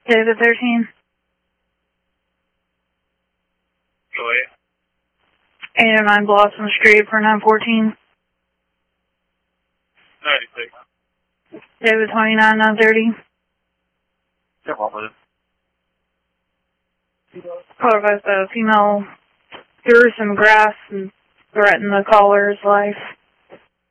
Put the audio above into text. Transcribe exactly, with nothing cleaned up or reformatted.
David thirteen. Go ahead. eight oh nine Blossom Street for nine fourteen. ninety-six. David twenty-nine, nine thirty. Come on with it. Caller advised a female threw some grass and threatened the caller's life.